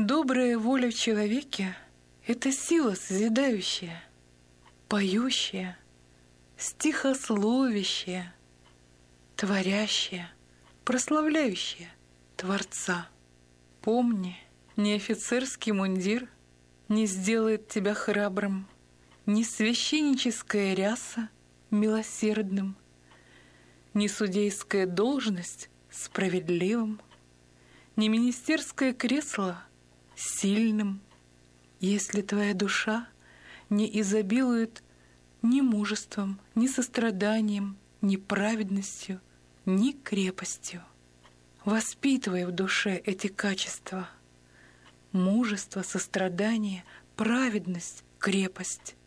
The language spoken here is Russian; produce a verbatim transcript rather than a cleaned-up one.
Добрая воля в человеке — это сила созидающая, поющая, стихословящая, творящая, прославляющая Творца. Помни, ни офицерский мундир не сделает тебя храбрым, ни священническая ряса милосердным, ни судейская должность справедливым, ни министерское кресло сильным, если твоя душа не изобилует ни мужеством, ни состраданием, ни праведностью, ни крепостью. Воспитывай в душе эти качества: мужество, сострадание, праведность, крепость.